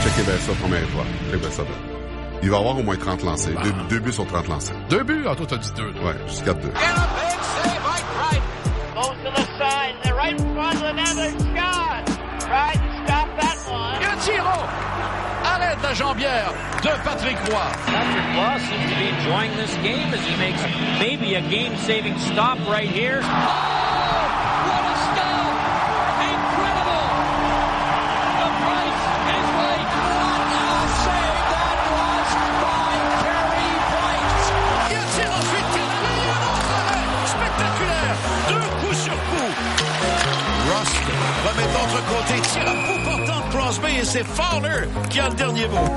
Checkez bien ça, première fois. Checkez bien ça. Il va y avoir au moins 30 lancés. 2 buts sur 30 lancés. 2 buts? Ah, toi, t'as dit 2. Ouais, jusqu'à 2. And a big save by Crichton. Goes to the side. They're right in front of the net. It's gone. Crichton stopped that one. Il y a un tiro! Arrête la jambière de Patrick Roy. Patrick Roy seems to be enjoying this game as he makes maybe a game-saving stop right here. Oh! What a stop! Incredible! The price is right. What a save that was by Carey Price. Il y a un tir ensuite qui a un autre arrêt spectaculaire. 2 coups sur coup. Rust remet de l'autre côté, tire à bout portant de Crosby et c'est Fowler qui a le dernier mot.